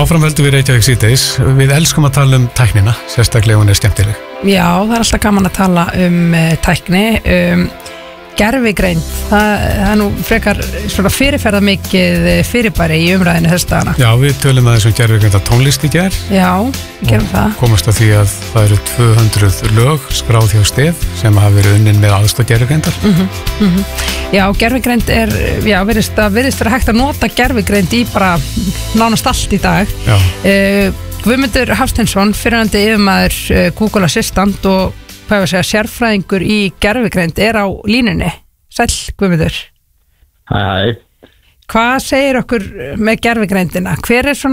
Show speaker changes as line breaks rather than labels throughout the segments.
Áframhöldum við Reykjavík síðdegis. Við elskum að tala tæknina, sérstaklega hún skemmtileg.
Já, það alltaf gaman að tala tækni, gervigreind, það nú frekar svona fyrirferða mikið fyrirbæri í umræðinu þess dagana.
Já, við tölum aðeins gervigreinda tónlist í gær.
Já, við gerum það.
Komast að því að það eru 200 lög skráð hjá STEF sem hafa verið unnin með aðstoð gervigreindar.
Já, gervigreind virðist vera hægt að nota gervigreind í bara nánast allt í dag.
Já.
Guðmundur Hafsteinsson, fyrrverandi yfirmaður Google Assistant og sérfræðingur í gervigreind á línunni. Sæll, Guðmundur.
Hæ.
Hvað segir okkur með gervigreindina? Hver er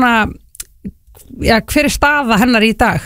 staða hennar í dag?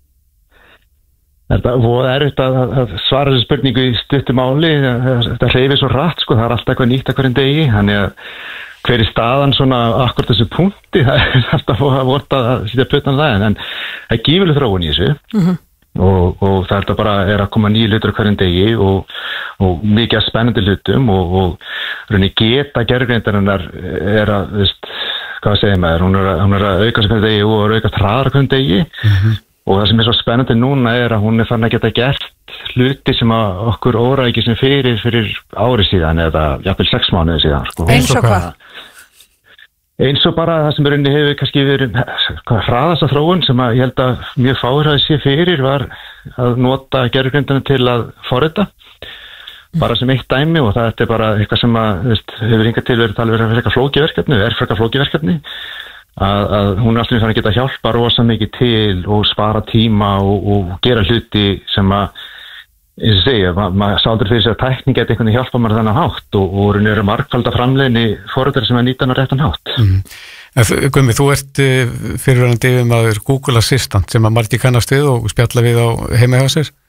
Það er að svara þessu spurningu í stuttu máli. Þetta hreyfir svo rætt, það er alltaf eitthvað nýtt hverjum degi, þannig að hver er staðan svona akkurat þessu punkti, það er alltaf að vorta að sitja puttan það, en það er gífurleg þróun í þessu. Og það er bara að koma nýju hlutur hverjum degi og mikið spennandi hlutum og rauninni geta gervigreindarinnar að, hvað segir maður, hún er að auka sig hverjum degi og auka hraðar hverjum degi og það sem er svo spennandi núna er að hún er fann að geta gert hluti sem að okkur óræki sem fyrir ári síðan eða jafnvel 6 mánuði síðan.
Eins og hvað?
Eins og bara það sem rauninni hefur kannski verið hraðasta þróun sem að ég held að mjög fáir að sé fyrir var að nota gervigreindina til að forrita bara sem eitt dæmi og það er bara eitthvað sem að hefur hingað til verið talið verið frekar flókið verkefni að hún er alltaf fann að geta hjálpa rosa mikið til og spara tíma og gera hluti sem að eins og segja, maður sá aldrei fyrir sig að tækni geti einhvern veginn hjálpa maður þannig hátt og hún er margfalda framleiðni forritari sem nýta hann á réttan hátt.
Gummi, þú ert fyrirverandi yfirmaður Google Assistant sem að margir kannast við og spjalla við á heima hjá sér.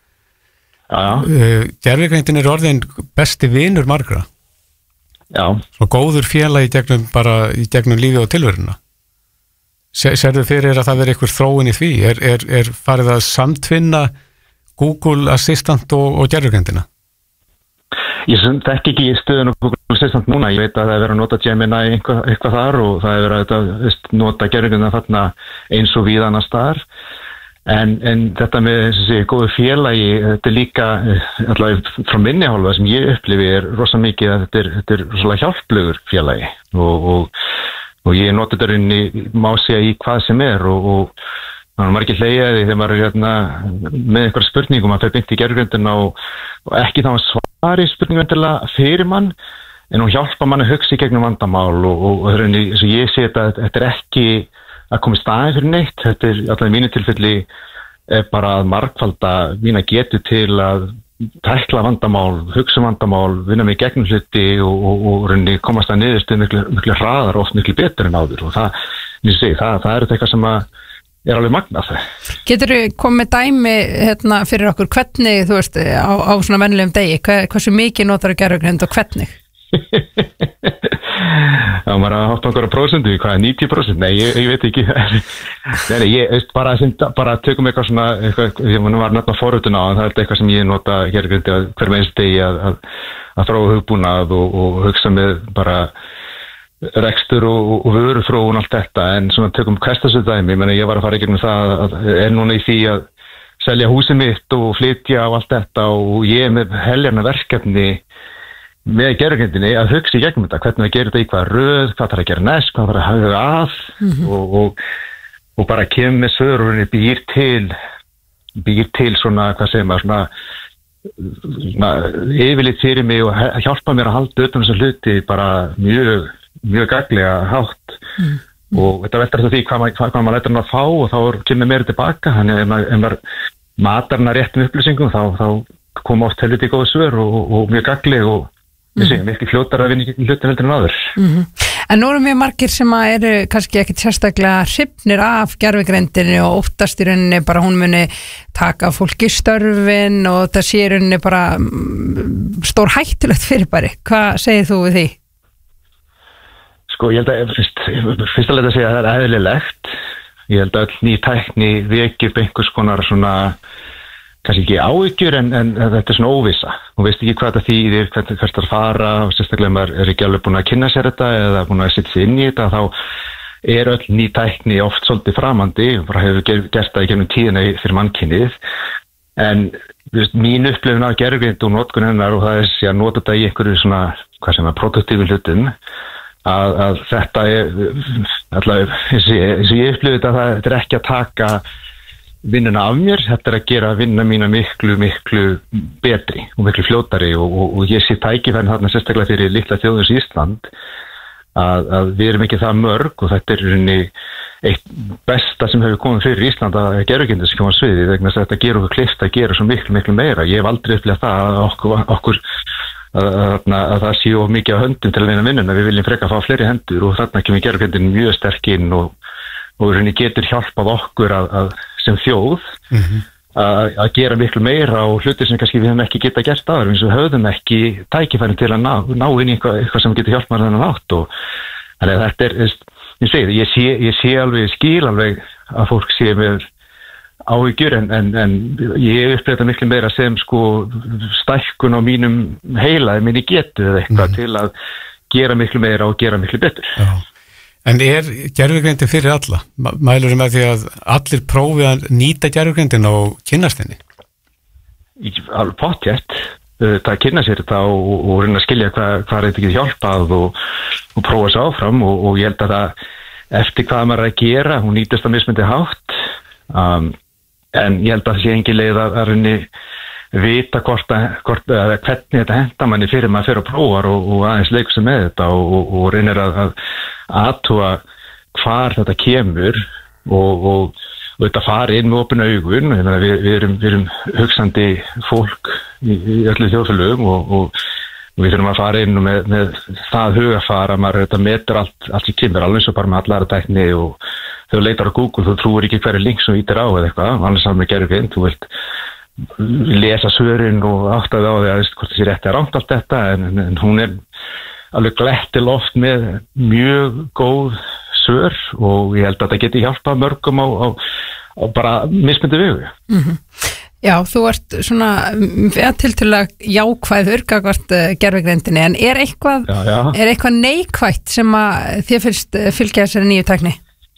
Já.
Gervigreindin er orðin besti vinur margra.
Já.
Svo góður félagi í gegnum lífi og tilveruna. Sérðu fyrir að það veri einhver þróun í því? Er farið að samtvinna Google Assistant og gervigreindina?
Ég þekki ekki stöðun á Google Assistant núna. Ég veit að það er verið að nota Gemini eitthvað þar og það er verið að nota gervigreindina þarna eins og víða annars staðar. En þetta með góðu félagi, þetta er líka allavega frá minni hálfa sem ég upplifi er rosa mikið að þetta er rosalega hjálplegur félagi og ég nota þetta rauninni má segja í hvað sem er og þannig að maður ekki hleyjaði þegar maður er með einhverja spurningum að það er beint í gervigreindina og ekki þá að svari spurningum fyrir mann en hún hjálpa mann að hugsa í gegnum vandamál og rauninni eins og ég sé þetta er ekki að koma í staðinn fyrir neitt, þetta er alltaf í mínu tilfelli bara að margfalda mína getu til að tækla vandamál, hugsa vandamál, vinna mig gegnum hluti og rauninni komast að niðurstöðu miklu hraðar og oft miklu betur en áður og það er eitthvað sem að er alveg magnað.
Geturðu komið dæmi fyrir okkur hvernig, þú veist, á svona venjulegum degi, hversu mikið notar að gervigreind og hvernig?
Já, maður að hoppa einhverja prósentu, hvað er 90%? Nei, ég veit ekki. Nei, ég bara tökum eitthvað svona, ég var nefna forritun á, það er eitthvað sem ég nota gervigreind hver með eins degi að þróa hugbúnað og hugsa með bara rekstur og vöruþróun allt þetta en svona tökum hverstasöðu dæmi ég var að fara í gegnum það að er núna í því að selja húsið mitt og flytja og allt þetta og ég er með heljarna verkefni með gervigreindinni að hugsa í gegnum þetta hvernig að gera þetta í hvað röð, hvað þarf að gera næst, hvað þarf að hafa að og bara kemur með svörunni býr til svona, hvað segir maður, svona yfirleitt fyrir mig og hjálpa mér að halda utan þessa hluti bara mjög gaglega hátt og þetta veldur því hvað maður lætur hann að fá og þá kemur meira tilbaka þannig ef maður matar hann að réttum upplýsingum þá koma oft helviti góð svör og mjög gagleg og mikið fljótar að vinna í hlutin heldur en áður.
En nú eru mjög margir sem eru kannski ekkit sérstaklega hrifnir af gervigreindinni og óttast í rauninni bara hún muni taka fólki störfin og það sé í rauninni bara stór hættulegt fyrirbæri. Hvað segir þú við því?
Sko, ég held að fyrst að leta að segja að það er eðlilegt. Ég held að öll ný tækni veki upp einhvers konar svona kannski ekki áhyggjur en þetta er svona óvissa. Hún veist ekki hvað þetta þýðir, hvert það fara og sérstaklega maður er ekki alveg búin að kynna sér þetta eða búin að setja sig inn í þetta þá öll ný tækni oft svolítið framandi, bara hefur gert það í gegnum tíðina fyrir mannkynið, en mín upplifun af gervigreind og notkun hennar og það að nota þetta í einhverju svona, hvað sem produktífu hlutum, að þetta allavega, eins og ég upplifi þetta, þetta ekki að taka vinnuna af mér, þetta að gera vinna mína miklu betri og miklu fljótari og ég sé tækifærin þarna sérstaklega fyrir litla þjóðins Ísland að við erum ekki það mörg og þetta rauninni eitt besta sem hefur komið fyrir Ísland að gervigreind sem koma sviði vegna þess að þetta gerur okkur kleift að gera svo miklu meira. Ég hef aldrei upplifað það að okkur að það sé of mikið á höndum til að vinna vinnuna, við viljum frekar fá fleiri hendur og þarna kemur gervigreindin mjög sterk inn og rauninni getur hjálpað okkur að sem þjóð að gera miklu meira og hluti sem kannski við höfum ekki geta gert aðra eins og höfðum ekki tækifærin til að ná inn í eitthvað sem getur hjálpað þennan átt og þannig að þetta ég sé alveg skil alveg að fólk sé með áhyggjur en ég upplifði miklu meira sem sko stækkun á mínum heilaði minni getu eða eitthvað til að gera miklu meira og gera miklu betur.
Já. En gervigreindin fyrir alla? Mælur með því að allir prófi að nýta gervigreindin og kynnast henni?
Alveg pottþétt. Það kynna sér þetta og reyna að skilja hvað þetta getur hjálpað og prófa þessu áfram og ég held að það eftir hvað maður er að gera, hún nýtist að mismundi hátt en ég held að það sé engin leið að reyni vita hvernig þetta henta manni fyrir maður fyrir að prófa og aðeins leikur sig með þetta og reynir að athuga hvar þetta kemur og þetta fari inn með opin augun. Við erum hugsandi fólk í öllu þjóðfélögum og við þurfum að fara inn með það hugafar að maður þetta metur allt sem kemur, alveg svo bara með allara tækni og þegar þú leitar á Google þú trúir ekki hverju link sem ítir á eða eitthvað, annars saman með gervigreind, þú vilt lesa svörin og áttaði á því að hvort þessi rétt rangt allt þetta en hún alveg glettil oft með mjög góð svör og ég held að þetta geti hjálpað mörgum á bara mismundi vegu.
Já, þú ert svona tiltölulega jákvæður gagnvart gervigreindinni en er eitthvað neikvætt sem að þér finnst fylgja þessari nýju tækni?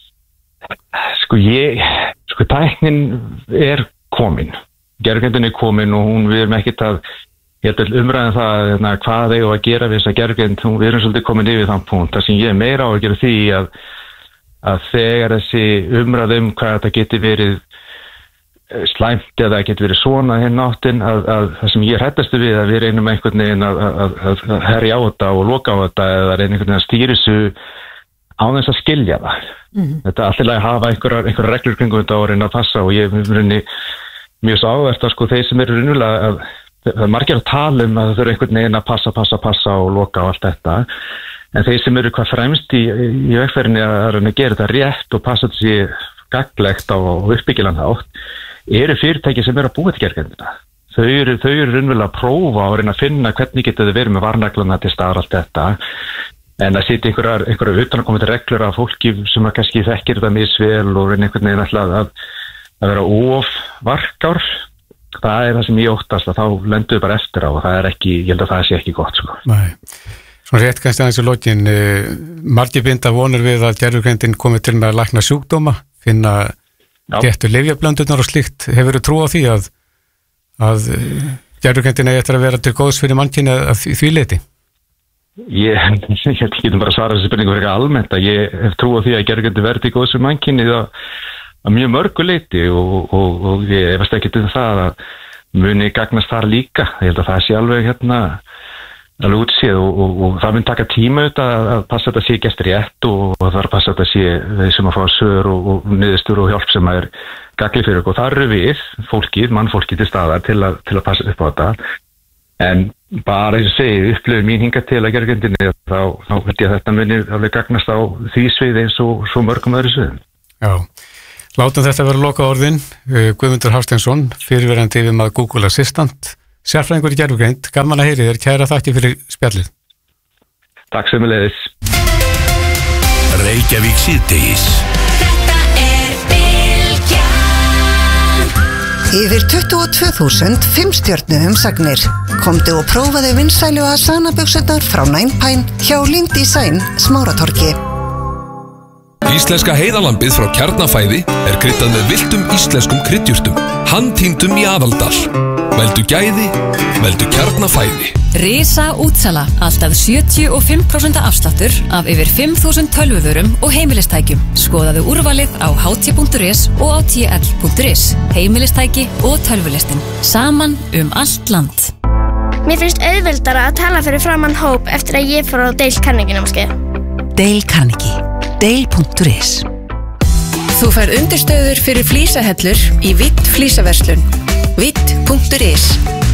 Sko
tæknin er komin. Gervigreindin er komin og við erum ekkert að ég held umræðan það hvað eigum að gera við þessa gervigreind, við erum svolítið komin yfir þann punkt. Það sem ég meira á að gera því að þegar þessi umræð hvað þetta geti verið slæmt eða það geti verið svona áttin að það sem ég hrættastu við að við reynum einhvern veginn að herja á þetta og loka á þetta eða reynum einhvern veginn að stýra þessu á þess að skilja það. Þetta alltaf að hafa einhverja reglur kringum þetta og reyna að passa og ég mjög svo áverst að sko þeir sem eru raunulega það er margir að tala að það þurfa einhvern veginn að passa og loka á allt þetta en þeir sem eru hvað fremst í vegferðinni að gera þetta rétt og passa þessi gagnlegt á uppbyggilegan hátt eru fyrirtæki sem eru að búa til gervigreindina. Þau eru raunverulega að prófa og reyna að finna hvernig getur þau verið með varnaglana til staðar allt þetta en að setja einhverja utanakomandi reglur af fólki sem að kannski þekkir þetta misvel og reyna einhvern veginn alltaf að vera varkár, það er það sem ég óttast að þá lendum við bara eftir á og það er ekki, ég held að það sé ekki gott sko.
Nei, svona rétt kannski aðeins í lokin, margir binda vonir við að gervigreindin komi til með að lækna sjúkdóma, finna réttu lyfjablöndurnar og slíkt, hefur þú trú á því að gervigreindin eigi eftir að vera til góðs fyrir mannkynið að því leyti?
Ég getum bara svarað þessi spurningu fyrir almennt að ég hef trú á því að gervigreindin verði til góðs fyrir mannkynið að mjög mörgu leyti og ég efast ekki til það að muni gagnast þar líka. Ég held að það sé alveg alveg útsið og það mun taka tíma að passa þetta sé gert rétt og það er að passa þetta sé þeir sem að fá svör og niðurstöður og hjálp sem er gagnleg fyrir okkur. Það eru við, mannfólkið til staðar til að passa upp á þetta en bara eins og segi, upplifir mín hingað til að gervigreindinni þá held ég að þetta muni alveg gagnast á því sviði eins og svo mörgum öðru sviðum.
Já. Látum þetta vera loka orðin. Guðmundur Hafsteinsson, fyrirverandi yfirmaður Google Assistant, sérfræðingur í gervigreind, gaman að heyri þér, kæra þakki fyrir spjallið.
Takk sömuleiðis.
Reykjavík síðdegis.
Þetta Bylgjan.
Yfir 22.000 5-stjörnu umsagnir. Komdu og prófaðu vinsælu Asana buxurnar frá Nine Pine hjá Lind Design Smáratorgi.
Íslenska heiðalambið frá Kjarnafæði kryddað með villtum íslenskum kryddjurtum, handtýndum í Aðaldal. Veldu gæði, veldu Kjarnafæði.
Risa útsala, alltaf 75% afsláttur af yfir 5.000 tölvuvörum og heimilistækjum. Skoðaðu úrvalið á ht.is og á tl.is. Heimilistæki og tölvulistin. Saman allt land.
Mér finnst auðveldara að tala fyrir framann hóp eftir að ég fór á Dale Carnegie námskeið.
Dale Carnegie. Dale.is.
Þú færð undirstöður fyrir flísahellur í Vitt flísaverslun. Vitt.is.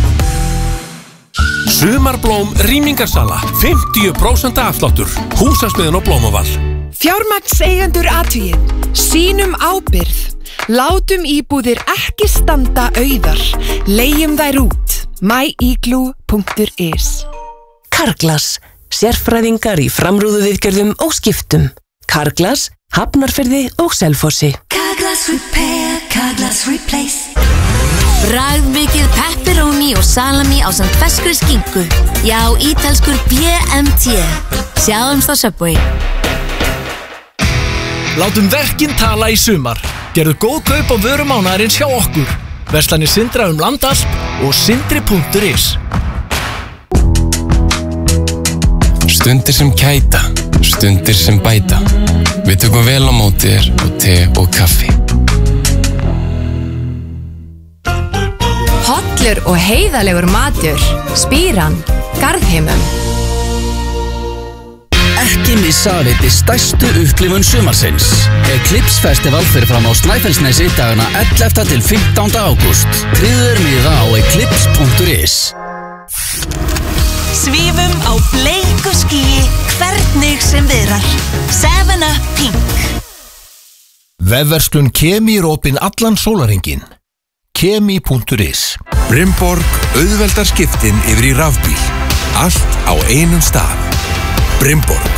Sumarblóm rýmingarsala, 50% afsláttur. Húsasmiðjan á Blómavall.
Fjármagnseigendur athugið, sýnum ábyrgð. Látum íbúðir ekki standa auðar. Leigjum þær út. myigloo.is.
Carglass, sérfræðingar í framrúðuviðgerðum og skiptum. Carglass, Hafnarfirði og Selfossi.
Carglass Repair, Carglass Replace. Bragðmikið pepperoni og salami ásamt ferskri skinku. Já, ítalskur BMT. Sjáumst á Subway.
Látum verkin tala í sumar. Gerðu góð kaup á vörumánaðarins hjá okkur. Verslanir Sindra land allt og sindri.is.
Stundir sem kæta, stundir sem bæta. Við tökum vel á móti þér og te og kaffi.
Hollur og heiðalegur matur. Spíran, Garðheimum.
Ekki missa af einni stærstu upplifun sumarsins. Eclipse Festival fyrir fram á Snæfellsnesi dagana 11. til 15. ágúst. Tryggðu miða á eclipse.is.
Svífum á bleiku skýi, hvernig sem viðrar. 7up Pink.
Vefverslun Kemi opin allan sólarhringinn. Kemi.is.
Brimborg auðveldar skiptin yfir í rafbíl. Allt á einum stað. Brimborg.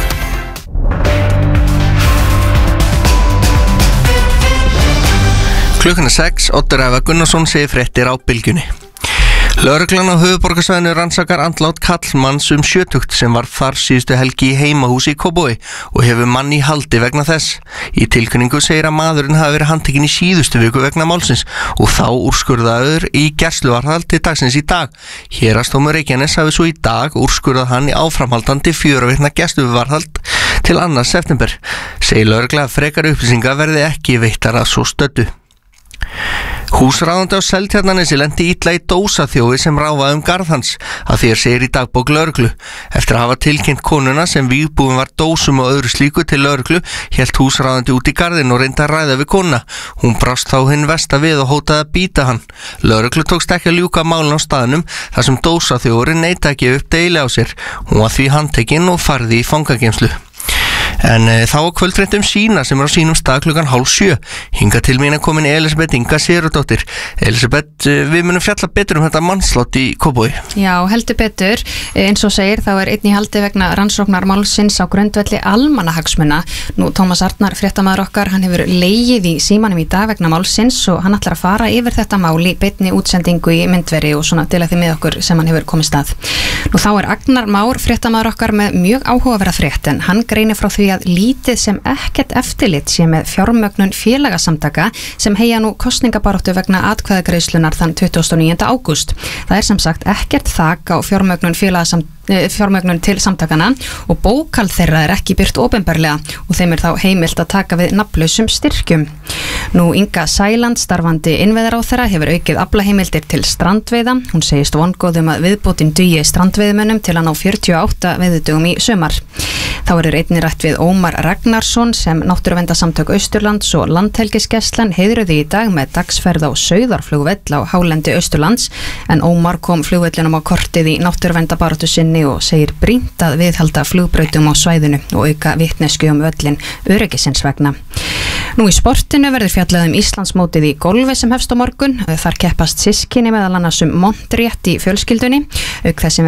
Klukkan 6, Oddur Ævar Gunnarsson segir fréttir á Bylgjunni. Lögreglan á höfuðborgarsvæðinu rannsakar andlát karlmanns 70 sem var þar síðustu helgi í heimahúsi í Kópavogi og hefur mann í haldi vegna þess. Í tilkynningu segir að maðurinn hafi verið handtekinn í síðustu viku vegna málsins og þá úrskurðaður í gæsluvarðhald til dagsins í dag. Héraðsdómur Reykjanes hafi svo í dag úrskurðað hann í áframhaldandi 4 vikna gæsluvarðhald til 2. september. Segir lögregla að frekari upplýsingar verði ekki veittar að svo stöddu. Húsráðandi á Seltjarnarnesi lenti illa í dósaþjófi sem ráfaði garð hans, að því segir í dagbók lögreglu. Eftir að hafa tilkynnt konuna sem vígbúin var dósum og öðru slíku til lögreglu, hélt húsráðandi út í garðin og reyndi að ræða við konuna. Hún brást þá hinn versta við og hótaði að bíta hann. Lögreglu tókst ekki að ljúka málun á staðnum þar sem dósaþjófurinn neitaði að gefa upp deili á sér. Hún var því handtekinn og farði í fangageymslu. En þá á kvöldfréttum Sína sem á sínum stað klukkan 6:30. Hingað til mín komin Elisabeth Inga Sigurðardóttir. Elisabeth, við munum fjalla betur þetta mannslát í Kópavogi.
Já, heldur betur. Eins og segir, þá einn í haldi vegna rannsóknar málsins á grundvelli almannahagsmuna. Nú, Tómas Arnar, fréttamaður okkar, hann hefur legið í símanum í dag vegna málsins og hann ætlar að fara yfir þetta mál í beinni útsendingu í myndveri og svona til að því með okkur sem hann hefur komið stað. Nú, þá Agnar Már, fréttamaður okkar, með mjög áhugaverða frétt, en hann greinir frá því að lítið sem ekkert eftirlit sé með fjármögnun félagasamtaka sem heyja nú kosningabaráttu vegna atkvæðagreiðslunar þann 29. ágúst. Það sem sagt ekkert þak á fjármögnun til samtakana og bókhald þeirra ekki birt opinberlega og þeim þá heimilt að taka við nafnlausum styrkjum. Nú, Inga Sæland, starfandi innviðaráðherra, hefur aukið aflaheimildir til strandveiða. Hún segist vongóð að viðbótin dugi strandveiðimönnum til að ná 48 veiðidögum í sumar. Þá einnig rætt við Ómar Ragnarsson sem Náttúruverndarsamtök Austurlands og Landhelgisgæslan heiðruðu í dag með dagsferð á Sauðárflugvöll á hálendi Austurlands, en Ómar kom flugvellinum á kortið í náttúruverndarbaráttu sinni og segir brýnt að viðhalda flugbrautum á svæðinu og auka vitneskju völlin öryggisins vegna. Nú, í sportinu verður fjallað Íslandsmótið í golfi sem hefst á morgun. Þar keppast systkini meðal annars montrétt í fjölskyldunni, auk þess sem